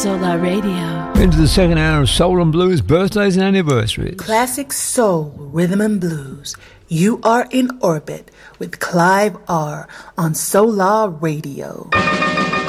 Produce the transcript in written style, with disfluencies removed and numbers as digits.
Solar Radio. Into the second hour of Soul and Blues birthdays and anniversaries. Classic soul, rhythm and blues. You are in orbit with Clive R on Solar Radio.